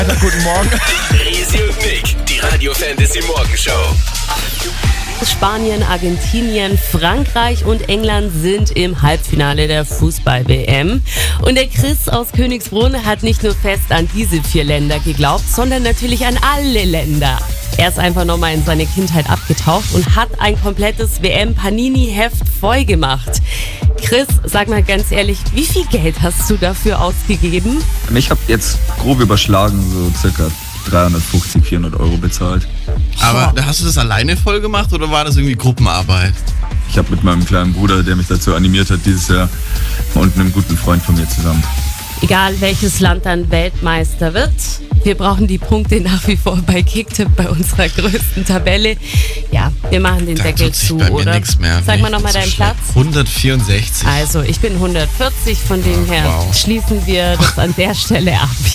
Guten Morgen. Resi und Nick, die Radio Fantasy Morgenshow. Spanien, Argentinien, Frankreich und England sind im Halbfinale der Fußball-WM. Und der Chris aus Königsbrunn hat nicht nur fest an diese 4 Länder geglaubt, sondern natürlich an alle Länder. Er ist einfach nochmal in seine Kindheit abgetaucht und hat ein komplettes WM-Panini-Heft voll gemacht. Chris, sag mal ganz ehrlich, wie viel Geld hast du dafür ausgegeben? Ich habe jetzt grob überschlagen, so circa 350, 400 Euro bezahlt. Aber hast du das alleine voll gemacht oder war das irgendwie Gruppenarbeit? Ich habe mit meinem kleinen Bruder, der mich dazu animiert hat, dieses Jahr, und einem guten Freund von mir zusammen. Egal welches Land dann Weltmeister wird, wir brauchen die Punkte nach wie vor bei Kicktipp, bei unserer größten Tabelle. Ja, wir machen den Da Deckel tut sich zu, bei mir oder? nichts mehr. Sag mal Nicht nochmal so deinen schlimm. Platz. 164. Also, ich bin 140, von dem her Wow. schließen wir das an der Stelle ab.